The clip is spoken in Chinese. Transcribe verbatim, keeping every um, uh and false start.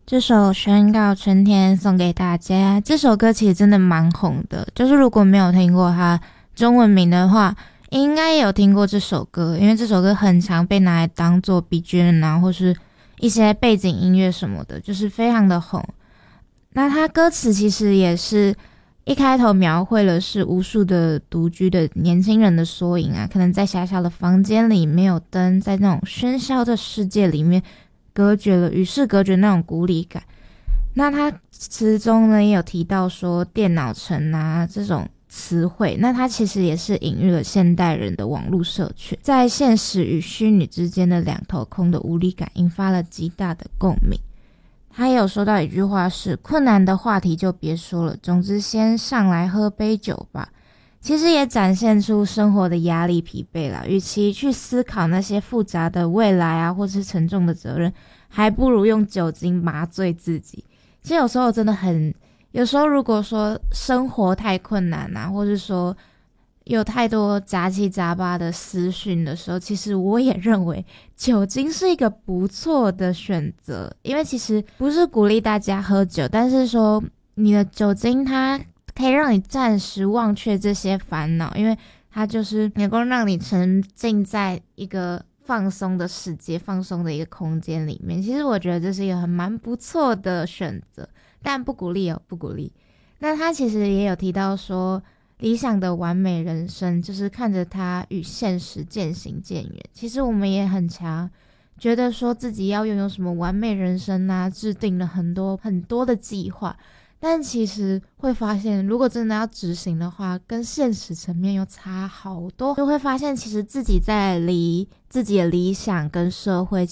这首宣告春天送给大家，这首歌其实真的蛮红的，就是如果没有听过它中文名的话，应该也有听过这首歌，因为这首歌很常被拿来当做 B G M 啊，或是一些背景音乐什么的，就是非常的红。那它歌词其实也是一开头描绘了是无数的独居的年轻人的缩影啊，可能在狭小的房间里没有灯，在那种喧嚣的世界里面隔绝了与世隔绝那种孤立感。那他词中呢也有提到说电脑城啊这种词汇，那它其实也是隐喻了现代人的网络社群在现实与虚拟之间的两头空的无力感，引发了极大的共鸣。他也有说到一句话是，困难的话题就别说了，总之先上来喝杯酒吧。其实也展现出生活的压力疲惫啦，与其去思考那些复杂的未来啊，或是沉重的责任，还不如用酒精麻醉自己。其实有时候真的很，有时候如果说生活太困难啊，或是说有太多杂七杂八的私讯的时候，其实我也认为酒精是一个不错的选择。因为其实不是鼓励大家喝酒，但是说你的酒精它可以让你暂时忘却这些烦恼，因为它就是能够让你沉浸在一个放松的世界，放松的一个空间里面。其实我觉得这是一个很蛮不错的选择，但不鼓励哦，不鼓励。那他其实也有提到说，理想的完美人生就是看着它与现实渐行渐远。其实我们也很常觉得说自己要拥有什么完美人生啊，制定了很多很多的计划，但其实会发现如果真的要执行的话，跟现实层面又差好多，就会发现其实自己在离自己的理想跟社会